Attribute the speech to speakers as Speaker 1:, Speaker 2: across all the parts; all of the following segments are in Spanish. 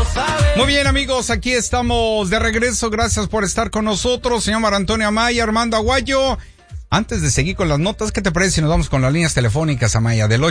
Speaker 1: Muy bien, amigos, aquí estamos de regreso. Gracias por estar con nosotros, señor Mar Antonio Amaya, Armando Aguayo. Antes de seguir con las notas, ¿qué te parece si nos vamos con las líneas telefónicas, Amaya? Del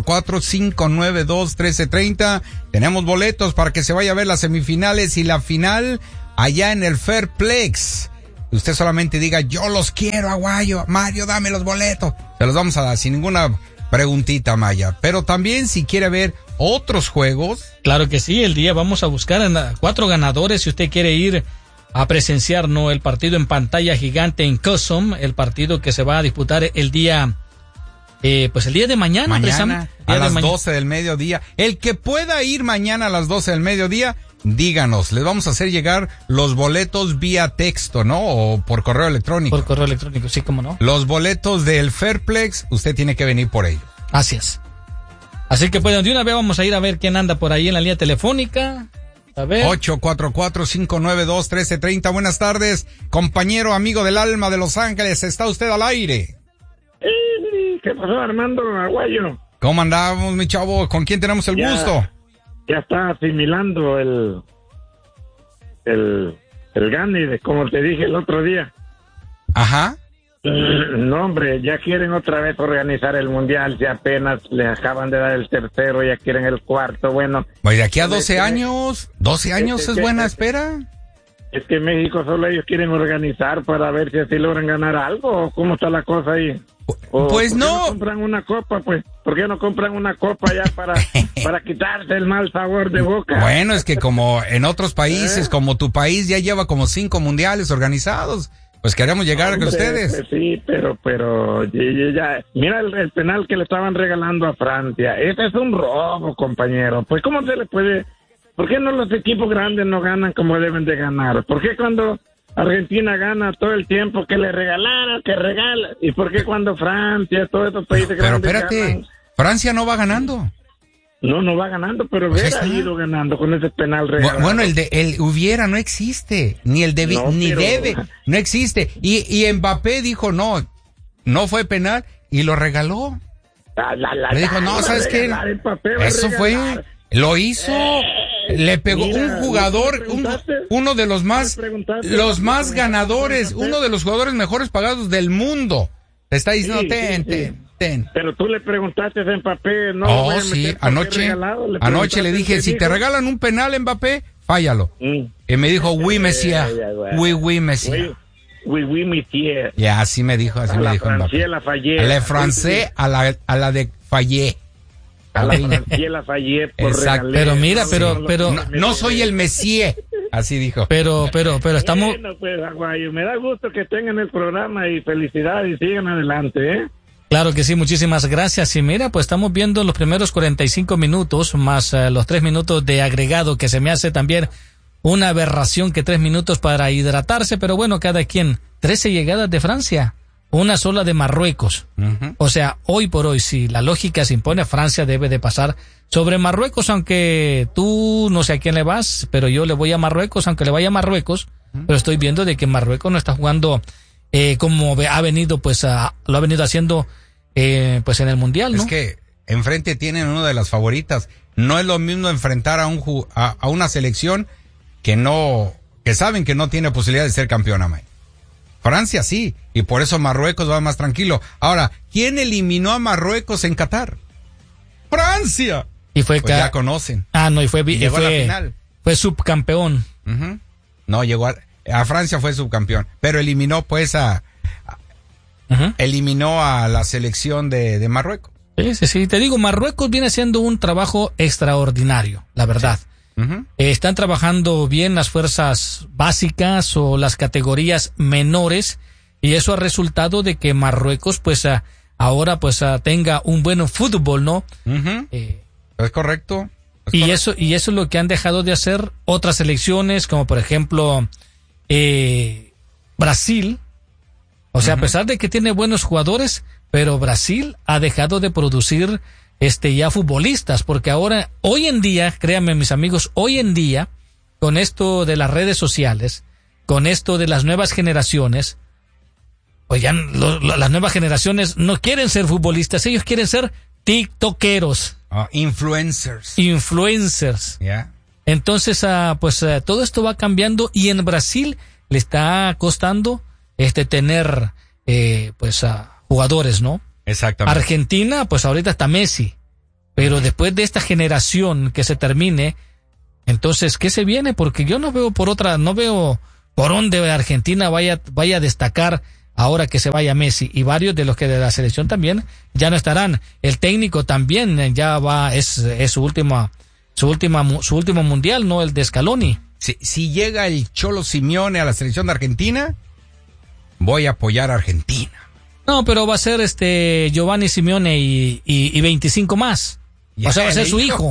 Speaker 1: 844-592-1330. Tenemos boletos para que se vaya a ver las semifinales y la final allá en el Fairplex. Usted solamente diga, yo los quiero, Aguayo. Mario, dame los boletos. Se los vamos a dar sin ninguna preguntita, Amaya. Pero también si quiere ver otros juegos.
Speaker 2: Claro que sí, el día vamos a buscar 4 ganadores si usted quiere ir a presenciar, ¿no?, el partido en pantalla gigante en Custom, el partido que se va a disputar el día, pues el día de mañana
Speaker 1: a las 12 del mediodía. El que pueda ir mañana a las 12 del mediodía, díganos, les vamos a hacer llegar los boletos vía texto, ¿no? O por correo electrónico.
Speaker 2: Por correo electrónico, sí, cómo no.
Speaker 1: Los boletos del Fairplex, usted tiene que venir por ellos.
Speaker 2: Así es. Así que pues de una vez vamos a ir a ver quién anda por ahí en la línea telefónica. A ver.
Speaker 1: 844-592-1330. Buenas tardes, compañero, amigo del alma de Los Ángeles. ¿Está usted al aire?
Speaker 3: ¿Qué pasó, Armando Aguayo?
Speaker 1: ¿Cómo andamos, mi chavo? ¿Con quién tenemos el gusto?
Speaker 3: Ya está asimilando el Gane, como te dije el otro día.
Speaker 1: Ajá.
Speaker 3: No, hombre, ya quieren otra vez organizar el mundial, si apenas le acaban de dar el tercero, ya quieren el cuarto, bueno.
Speaker 1: Pues de aquí a 12 años, 12 años es buena espera.
Speaker 3: Es que México solo ellos quieren organizar para ver si así logran ganar algo, o cómo está la cosa ahí.
Speaker 1: Pues
Speaker 3: ¿por qué
Speaker 1: no
Speaker 3: compran una copa, pues? ¿Por qué no compran una copa ya para quitarse el mal sabor de boca?
Speaker 1: Bueno, es que como en otros países, como tu país ya lleva como 5 mundiales organizados, pues queremos llegar a ustedes.
Speaker 3: Pues sí, pero ya, mira el penal que le estaban regalando a Francia. Ese es un robo, compañero. Pues ¿cómo se le puede? ¿Por qué no los equipos grandes no ganan como deben de ganar? ¿Por qué cuando Argentina gana todo el tiempo que le regalaron, que regala? ¿Y por qué cuando Francia, todos estos países grandes
Speaker 1: pero espérate,
Speaker 3: ganan?
Speaker 1: Francia no va ganando.
Speaker 3: No va ganando, pero
Speaker 1: Pues
Speaker 3: hubiera ido ganando con ese penal regalado.
Speaker 1: Bueno, el hubiera no existe, ni el debe,
Speaker 3: No,
Speaker 1: ni
Speaker 3: pero
Speaker 1: debe, no existe. Y Mbappé dijo no fue penal y lo regaló. Le dijo, no, ¿sabes qué? Eso fue, lo hizo, le pegó. Mira, un jugador, uno de los más ganadores, uno de los jugadores mejores pagados del mundo. Te está diciendo, ten.
Speaker 3: Pero tú le preguntaste a Mbappé, ¿no?
Speaker 1: Oh, sí, anoche le dije, si te regalan un penal, Mbappé, fállalo. Y me dijo, oui, monsieur. Oui, monsieur.
Speaker 3: Oui, monsieur.
Speaker 1: Ya, así me dijo Mbappé. Le francés a la de Fallé.
Speaker 3: A la francés la Fallé por
Speaker 1: exacto.
Speaker 3: Regalé.
Speaker 2: Pero mira, pero
Speaker 1: no soy el Messie. Así dijo.
Speaker 2: Pero estamos.
Speaker 3: Bueno, pues, Aguayo, me da gusto que tengan el programa y felicidades y sigan adelante, ¿eh?
Speaker 2: Claro que sí, muchísimas gracias. Y mira, pues estamos viendo los primeros 45 minutos más los 3 minutos de agregado, que se me hace también una aberración que 3 minutos para hidratarse, pero bueno, cada quien. 13 llegadas de Francia, una sola de Marruecos. Uh-huh. O sea, hoy por hoy, si la lógica se impone, Francia debe de pasar sobre Marruecos, aunque tú no sé a quién le vas, pero yo le voy a Marruecos, aunque le vaya a Marruecos, pero estoy viendo de que Marruecos no está jugando como ha venido, pues, lo ha venido haciendo, pues, en el Mundial, ¿no?
Speaker 1: Es que enfrente tienen una de las favoritas. No es lo mismo enfrentar a una selección que saben que no tiene posibilidad de ser campeona, May. Francia sí, y por eso Marruecos va más tranquilo. Ahora, ¿quién eliminó a Marruecos en Qatar? ¡Francia!
Speaker 2: Y fue
Speaker 1: pues ya conocen.
Speaker 2: No, y
Speaker 1: llegó a la final.
Speaker 2: Fue subcampeón.
Speaker 1: Uh-huh. No, llegó a Francia fue subcampeón, pero eliminó pues eliminó a la selección de Marruecos.
Speaker 2: Sí, te digo, Marruecos viene haciendo un trabajo extraordinario, la verdad. Uh-huh. Están trabajando bien las fuerzas básicas o las categorías menores, y eso ha resultado de que Marruecos pues ahora pues tenga un buen fútbol, ¿no?
Speaker 1: Uh-huh. Es correcto.
Speaker 2: Eso es lo que han dejado de hacer otras selecciones, como por ejemplo Brasil. O sea, a pesar de que tiene buenos jugadores, pero Brasil ha dejado de producir ya futbolistas, porque ahora, hoy en día, créanme mis amigos, hoy en día, con esto de las redes sociales, con esto de las nuevas generaciones, pues ya las nuevas generaciones no quieren ser futbolistas, ellos quieren ser tiktokeros.
Speaker 1: Influencers.
Speaker 2: Influencers.
Speaker 1: Yeah.
Speaker 2: Entonces, todo esto va cambiando y en Brasil le está costando tener jugadores, ¿no?
Speaker 1: Exactamente.
Speaker 2: Argentina, pues ahorita está Messi, pero después de esta generación que se termine, entonces, ¿qué se viene? Porque yo no veo por dónde Argentina vaya a destacar ahora que se vaya Messi, y varios de los que de la selección también ya no estarán. El técnico también ya es su último mundial, ¿no? El de Scaloni.
Speaker 1: Si llega el Cholo Simeone a la selección de Argentina, voy a apoyar a Argentina.
Speaker 2: No, pero va a ser Giovanni Simeone y 25 más. O sea, va a ser su hijo.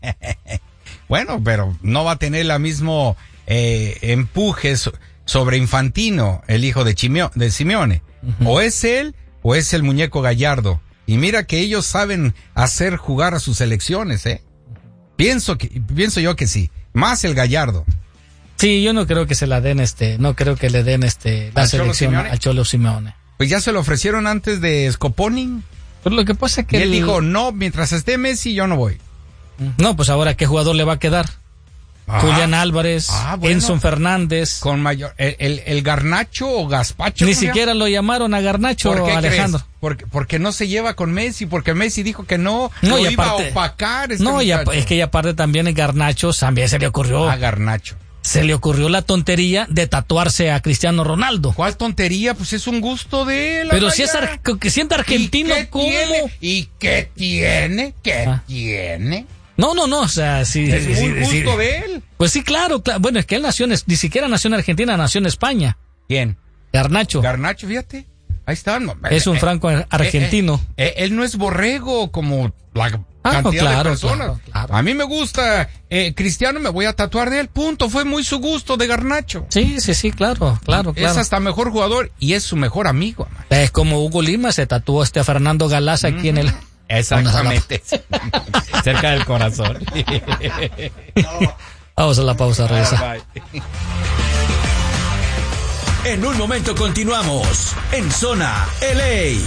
Speaker 1: Bueno, pero no va a tener la mismo empuje sobre Infantino, el hijo de Simeone. Uh-huh. O es él o es el muñeco Gallardo. Y mira que ellos saben hacer jugar a sus selecciones, ¿eh? Pienso yo que sí. Más el Gallardo.
Speaker 2: Sí, yo no creo que se la den no creo que le den la selección al Cholo Simeone.
Speaker 1: Pues ya se lo ofrecieron antes de Scoponi.
Speaker 2: Pero lo que pasa es que
Speaker 1: y él dijo, no, mientras esté Messi yo no voy.
Speaker 2: No, pues ahora ¿qué jugador le va a quedar? Julián Álvarez, bueno, Enzo Fernández.
Speaker 1: Con mayor, el Garnacho o Gaspacho.
Speaker 2: Ni siquiera lo llamaron a Garnacho,
Speaker 1: ¿Por qué,
Speaker 2: Alejandro?
Speaker 1: Porque no se lleva con Messi, porque Messi dijo que no iba a opacar.
Speaker 2: Es que aparte también el Garnacho también se le ocurrió.
Speaker 1: A Garnacho.
Speaker 2: Se le ocurrió la tontería de tatuarse a Cristiano Ronaldo.
Speaker 1: ¿Cuál tontería? Pues es un gusto de él.
Speaker 2: Pero si es argentino, ¿cómo?
Speaker 1: ¿Y qué tiene? ¿Qué tiene?
Speaker 2: No, o sea, sí.
Speaker 1: Es un gusto de él.
Speaker 2: Pues sí, claro. Bueno, es que él ni siquiera nació en Argentina, nació en España.
Speaker 1: ¿Quién?
Speaker 2: Garnacho,
Speaker 1: fíjate. Ahí está.
Speaker 2: Es un franco argentino.
Speaker 1: Él no es borrego como la cantidad de personas. Claro. A mí me gusta Cristiano, me voy a tatuar de él. Punto. Fue muy su gusto de Garnacho.
Speaker 2: Sí, claro.
Speaker 1: Es hasta mejor jugador y es su mejor amigo. Man.
Speaker 2: Es como Hugo Lima se tatuó a Fernando Galás aquí en el...
Speaker 1: Exactamente. Cerca del corazón.
Speaker 2: Vamos a la pausa, regresa.
Speaker 4: En un momento continuamos en Zona LA.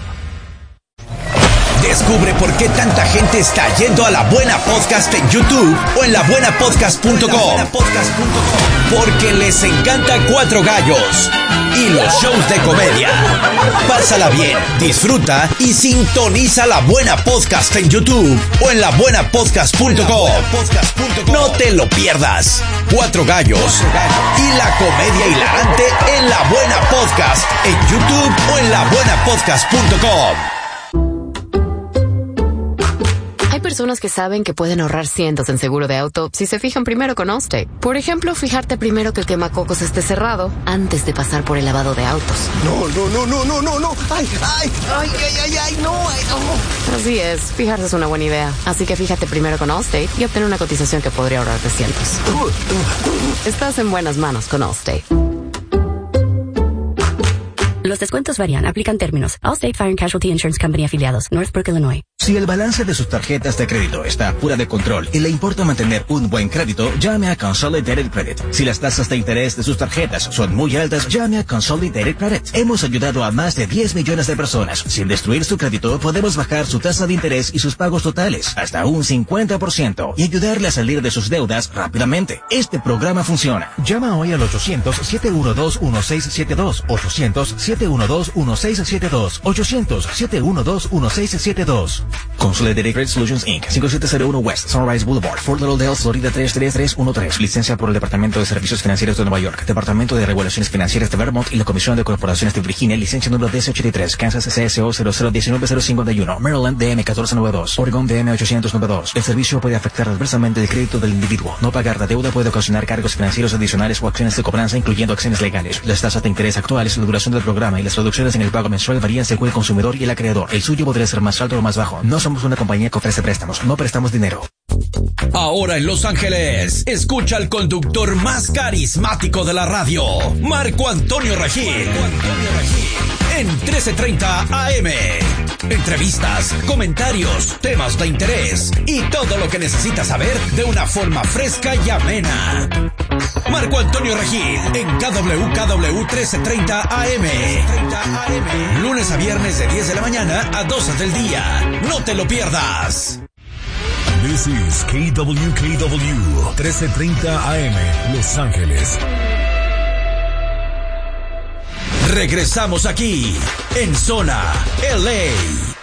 Speaker 4: Descubre por qué tanta gente está yendo a La Buena Podcast en YouTube o en labuenapodcast.com. Porque les encanta Cuatro Gallos y los shows de comedia. Pásala bien, disfruta y sintoniza La Buena Podcast en YouTube o en labuenapodcast.com. No te lo pierdas. Cuatro Gallos y la comedia hilarante en La Buena Podcast en YouTube o en labuenapodcast.com.
Speaker 5: Hay personas que saben que pueden ahorrar cientos en seguro de auto si se fijan primero con Allstate. Por ejemplo, fijarte primero que el quemacocos esté cerrado antes de pasar por el lavado de autos.
Speaker 6: No. Ay, no.
Speaker 5: Así es, fijarse es una buena idea. Así que fíjate primero con Allstate y obtener una cotización que podría ahorrarte cientos. Estás en buenas manos con Allstate.
Speaker 7: Los descuentos varían. Aplican términos. Allstate Fire and Casualty Insurance Company afiliados. Northbrook, Illinois.
Speaker 8: Si el balance de sus tarjetas de crédito está fuera de control y le importa mantener un buen crédito, llame a Consolidated Credit. Si las tasas de interés de sus tarjetas son muy altas, llame a Consolidated Credit. Hemos ayudado a más de 10 millones de personas. Sin destruir su crédito, podemos bajar su tasa de interés y sus pagos totales hasta un 50% y ayudarle a salir de sus deudas rápidamente. Este programa funciona. Llama hoy al 800-712-1672. 800-712-1672. 800-712-1672. Consolidated Credit Solutions Inc. 5701 West Sunrise Boulevard, Fort Lauderdale, Florida 33313. Licencia por el Departamento de Servicios Financieros de Nueva York, Departamento de Regulaciones Financieras de Vermont y la Comisión de Corporaciones de Virginia. Licencia número 1083. Kansas CSO 0019051. Maryland DM 1492. Oregon DM 892. El servicio puede afectar adversamente el crédito del individuo. No pagar la deuda puede ocasionar cargos financieros adicionales o acciones de cobranza, incluyendo acciones legales. Las tasas de interés actuales, la duración del programa y las reducciones en el pago mensual varían según el consumidor y el acreedor. El suyo podría ser más alto o más bajo. No somos una compañía que ofrece préstamos. No prestamos dinero.
Speaker 4: Ahora en Los Ángeles, escucha al conductor más carismático de la radio, Marco Antonio Regil. En 1330 AM. Entrevistas, comentarios, temas de interés y todo lo que necesitas saber de una forma fresca y amena. Marco Antonio Regil en KWKW 1330 AM. Lunes a viernes de 10 de la mañana a 12 del día. No te lo pierdas.
Speaker 6: This is KWKW 1330 AM, Los Ángeles.
Speaker 4: Regresamos aquí, en Zona LA.